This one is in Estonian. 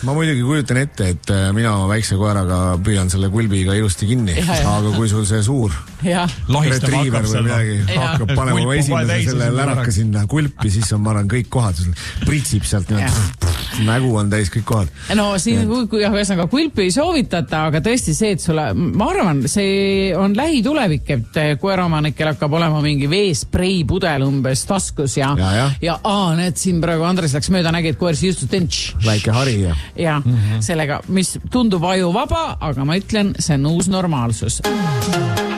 ma muidugi kujutan ette, et mina väikse koeraga püüan selle kulbiga ilusti kinni, aga kui sul see suur retriiver või midagi hakkab panema oma esimese selle läraka sinna kulpi, siis on, ma arvan, kõik kohad, pritsib sealt nägu on täis kõik kohad. No siin ühesõnaga kulpi ei soovitata, aga tõesti see, et sulle, ma arvan, see on lähitulevik, et koeraomanikel hakkab olema mingi veesprei pudel umbes taskus ja need siin praegu Andres läks mööda, nägi, et koer siis just väike hari ja sellega, mis tundub ajuvaba, aga ma ütlen, see on uus normaalsus.